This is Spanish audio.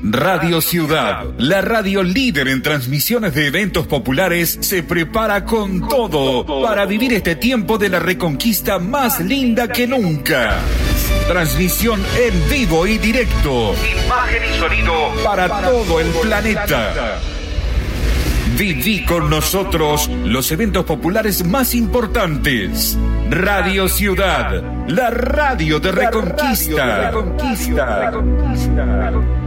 Radio Ciudad, la radio líder en transmisiones de eventos populares, se prepara con todo para vivir este tiempo de la Reconquista más linda que nunca. Transmisión en vivo y directo. Imagen y sonido para todo el planeta. Viví con nosotros los eventos populares más importantes. Radio Ciudad, la radio de Reconquista.